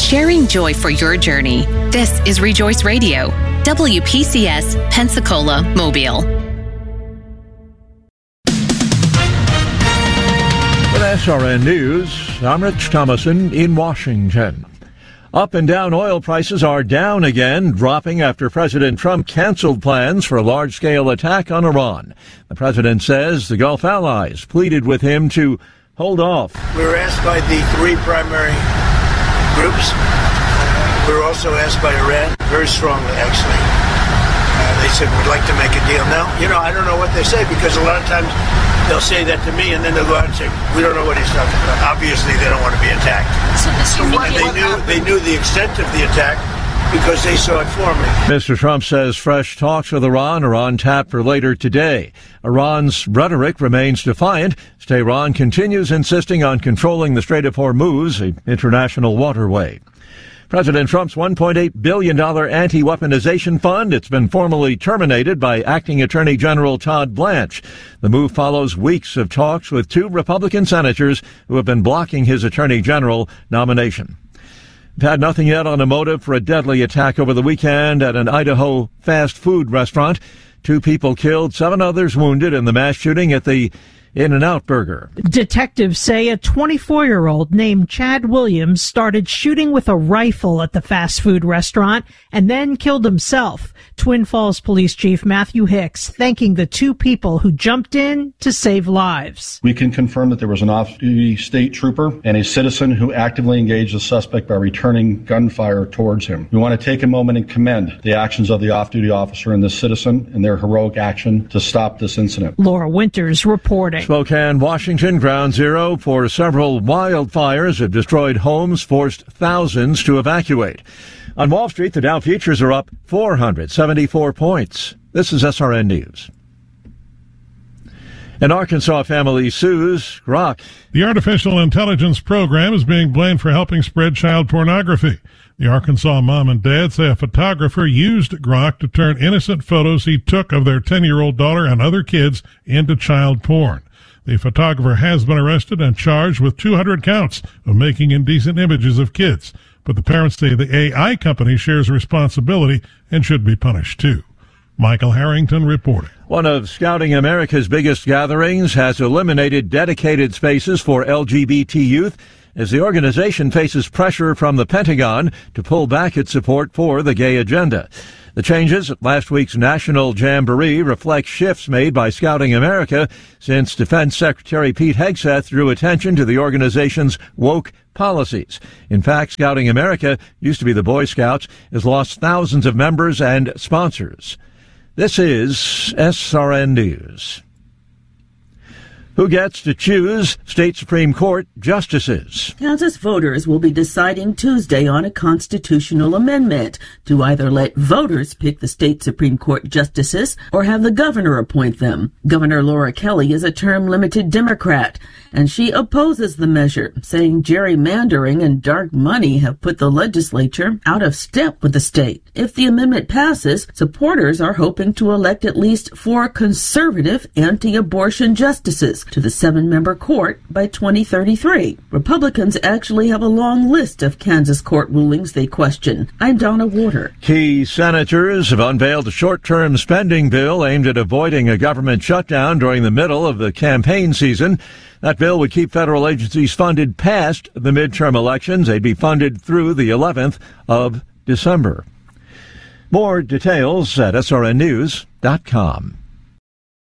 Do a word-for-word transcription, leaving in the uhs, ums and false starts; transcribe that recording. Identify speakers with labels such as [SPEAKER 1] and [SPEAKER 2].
[SPEAKER 1] sharing joy for your journey. This is Rejoice Radio, W P C S, Pensacola, Mobile.
[SPEAKER 2] With S R N News, I'm Rich Thomason in Washington. Up and down oil prices are down again, dropping after President Trump canceled plans for a large-scale attack on Iran. The president says the Gulf allies pleaded with him to hold off.
[SPEAKER 3] We were asked by the three primary groups. We were also asked by Iran, very strongly, actually. Uh, they said, we'd like to make a deal. Now, you know, I don't know what they say, because a lot of times they'll say that to me, and then they'll go out and say, we don't know what he's talking about. Obviously, they don't want to be attacked. So this and they knew, they knew the extent of the attack because they saw it forming.
[SPEAKER 2] Mister Trump says fresh talks with Iran are on tap for later today. Iran's rhetoric remains defiant. Tehran continues insisting on controlling the Strait of Hormuz, an international waterway. President Trump's one point eight billion dollars anti-weaponization fund, it's been formally terminated by Acting Attorney General Todd Blanche. The move follows weeks of talks with two Republican senators who have been blocking his Attorney General nomination. We've had nothing yet on a motive for a deadly attack over the weekend at an Idaho fast food restaurant. Two people killed, seven others wounded in the mass shooting at the In-N-Out Burger.
[SPEAKER 4] Detectives say a twenty-four-year-old named Chad Williams started shooting with a rifle at the fast food restaurant and then killed himself. Twin Falls Police Chief Matthew Hicks thanking the two people who jumped in to save lives.
[SPEAKER 5] We can confirm that there was an off-duty state trooper and a citizen who actively engaged the suspect by returning gunfire towards him. We want to take a moment and commend the actions of the off-duty officer and the citizen and their heroic action to stop this incident.
[SPEAKER 4] Laura Winters reporting.
[SPEAKER 2] Spokane, Washington, ground zero for several wildfires have destroyed homes, forced thousands to evacuate. On Wall Street, the Dow futures are up four hundred seventy-four points. This is S R N News. An Arkansas family sues Grok.
[SPEAKER 6] The artificial intelligence program is being blamed for helping spread child pornography. The Arkansas mom and dad say a photographer used Grok to turn innocent photos he took of their ten-year-old daughter and other kids into child porn. The photographer has been arrested and charged with two hundred counts of making indecent images of kids. But the parents say the A I company shares responsibility and should be punished too. Michael Harrington reporting.
[SPEAKER 2] One of Scouting America's biggest gatherings has eliminated dedicated spaces for L G B T youth as the organization faces pressure from the Pentagon to pull back its support for the gay agenda. The changes at last week's National Jamboree reflect shifts made by Scouting America since Defense Secretary Pete Hegseth drew attention to the organization's woke policies. In fact, Scouting America, used to be the Boy Scouts, has lost thousands of members and sponsors. This is S R N News. Who gets to choose state Supreme Court justices?
[SPEAKER 7] Kansas voters will be deciding Tuesday on a constitutional amendment to either let voters pick the state Supreme Court justices or have the governor appoint them. Governor Laura Kelly is a term-limited Democrat, and she opposes the measure, saying gerrymandering and dark money have put the legislature out of step with the state. If the amendment passes, supporters are hoping to elect at least four conservative anti-abortion justices to the seven-member court by twenty thirty-three. Republicans actually have a long list of Kansas court rulings they question. I'm Donna Warder.
[SPEAKER 2] Key senators have unveiled a short-term spending bill aimed at avoiding a government shutdown during the middle of the campaign season. That bill would keep federal agencies funded past the midterm elections. They'd be funded through the eleventh of December. More details at S R N news dot com.